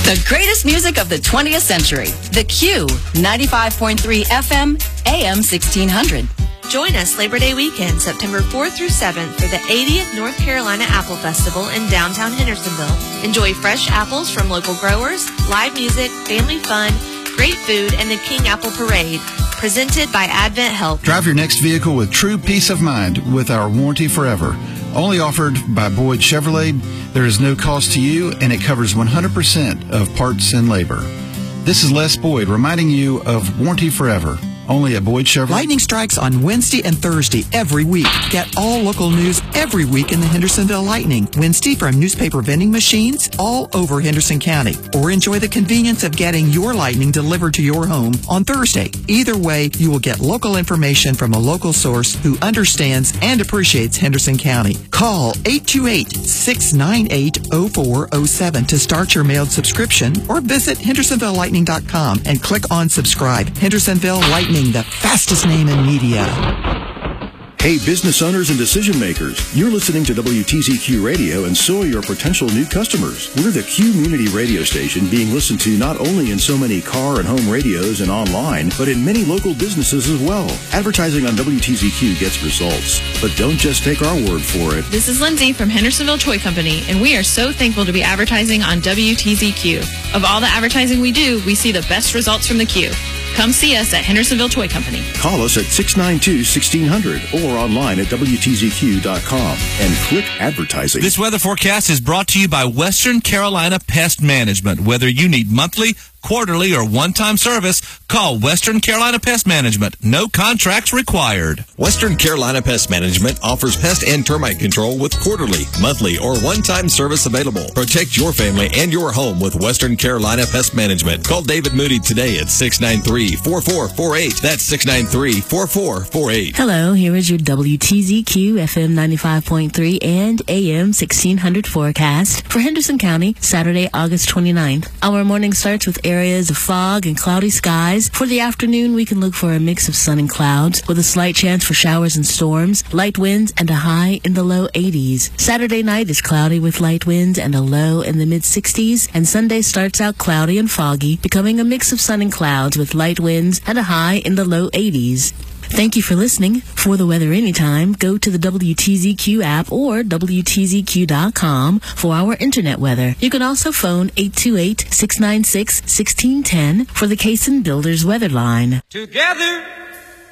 The greatest music of the 20th century. The Q, 95.3 FM, AM 1600. Join us Labor Day weekend, September 4th through 7th for the 80th North Carolina Apple Festival in downtown Hendersonville. Enjoy fresh apples from local growers, live music, family fun, great food, and the King Apple Parade. Presented by Advent Health. Drive your next vehicle with true peace of mind with our warranty forever. Only offered by Boyd Chevrolet, there is no cost to you, and it covers 100% of parts and labor. This is Les Boyd reminding you of warranty forever. Only at Boyd Chevrolet. Lightning strikes on Wednesday and Thursday every week. Get all local news every week in the Hendersonville Lightning. Wednesday from newspaper vending machines all over Henderson County. Or enjoy the convenience of getting your Lightning delivered to your home on Thursday. Either way, you will get local information from a local source who understands and appreciates Henderson County. Call 828-698-0407 to start your mailed subscription or visit hendersonvillelightning.com and click on subscribe. Hendersonville Lightning, the fastest name in media. Hey, business owners and decision makers, you're listening to WTZQ Radio, and so are your potential new customers. We're the community radio station being listened to not only in so many car and home radios and online, but in many local businesses as well. Advertising on WTZQ gets results, but don't just take our word for it. This is Lindsay from Hendersonville Toy Company, and we are so thankful to be advertising on WTZQ. Of all the advertising we do, we see the best results from the Q. Come see us at Hendersonville Toy Company. Call us at 692-1600 or online at WTZQ.com and click advertising. This weather forecast is brought to you by Western Carolina Pest Management. Whether you need monthly, quarterly, or one-time service, call Western Carolina Pest Management. No contracts required. Western Carolina Pest Management offers pest and termite control with quarterly, monthly, or one-time service available. Protect your family and your home with Western Carolina Pest Management. Call David Moody today at 693-4448. That's 693-4448. Hello, here is your WTZQ FM 95.3 and AM 1600 forecast for Henderson County, Saturday, August 29th. Our morning starts with areas of fog and cloudy skies. For the afternoon, we can look for a mix of sun and clouds with a slight chance for showers and storms, light winds, and a high in the low 80s. Saturday night is cloudy with light winds and a low in the mid-60s, and Sunday starts out cloudy and foggy, becoming a mix of sun and clouds with light winds and a high in the low 80s. Thank you for listening. For the weather anytime, go to the WTZQ app or WTZQ.com for our internet weather. You can also phone 828-696-1610 for the Cason Builders weather line. Together